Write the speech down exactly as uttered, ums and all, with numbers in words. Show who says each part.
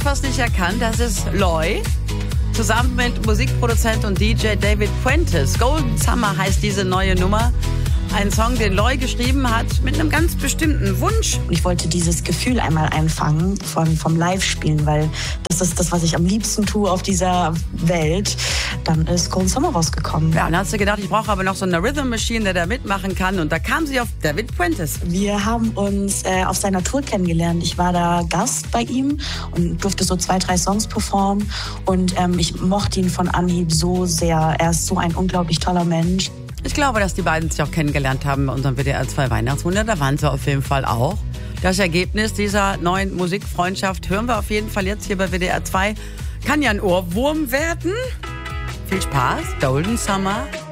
Speaker 1: fast nicht erkannt. Das ist Loy. Zusammen mit Musikproduzent und D J David Fuentes. Golden Summer heißt diese neue Nummer. Ein Song, den Loy geschrieben hat, mit einem ganz bestimmten Wunsch.
Speaker 2: Ich wollte dieses Gefühl einmal einfangen von, vom Live-Spielen, weil das ist das, was ich am liebsten tue auf dieser Welt. Dann ist Golden Summer rausgekommen.
Speaker 1: Ja, und dann hast du gedacht, ich brauche aber noch so eine Rhythm Machine, der da mitmachen kann. Und da kam sie auf David Fuentes.
Speaker 2: Wir haben uns äh, auf seiner Tour kennengelernt. Ich war da Gast bei ihm und durfte so zwei, drei Songs performen. Und ähm, ich mochte ihn von Anhieb so sehr. Er ist so ein unglaublich toller Mensch.
Speaker 1: Ich glaube, dass die beiden sich auch kennengelernt haben bei unserem W D R zwei Weihnachtswunder. Da waren sie auf jeden Fall auch. Das Ergebnis dieser neuen Musikfreundschaft hören wir auf jeden Fall jetzt hier bei W D R zwei. Kann ja ein Ohrwurm werden. Viel Spaß. Golden Summer.